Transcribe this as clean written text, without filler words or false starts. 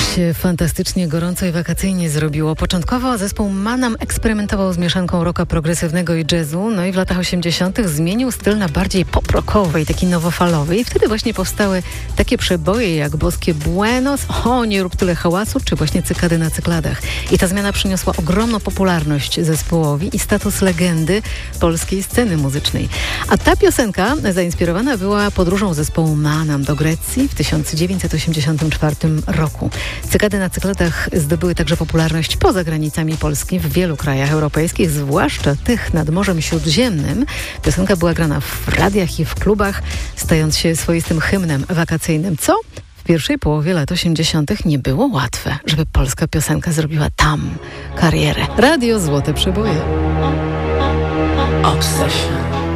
się fantastycznie gorąco i wakacyjnie zrobiło. Początkowo zespół Manam eksperymentował z mieszanką rocka progresywnego i jazzu, no i w latach 80. zmienił styl na bardziej pop-rockowy i taki nowofalowy. I wtedy właśnie powstały takie przeboje jak Boskie Buenos, O, nie rób tyle hałasu, czy właśnie Cykady na cykladach. I ta zmiana przyniosła ogromną popularność zespołowi i status legendy polskiej sceny muzycznej. A ta piosenka zainspirowana była podróżą zespołu Manam do Grecji w 1984 roku. Cykady na cykladach zdobyły także popularność poza granicami Polski w wielu krajach europejskich, zwłaszcza tych nad Morzem Śródziemnym. Piosenka była grana w radiach i w klubach, stając się swoistym hymnem wakacyjnym, co w pierwszej połowie lat 80. nie było łatwe, żeby polska piosenka zrobiła tam karierę. Radio Złote Przeboje. Obsession.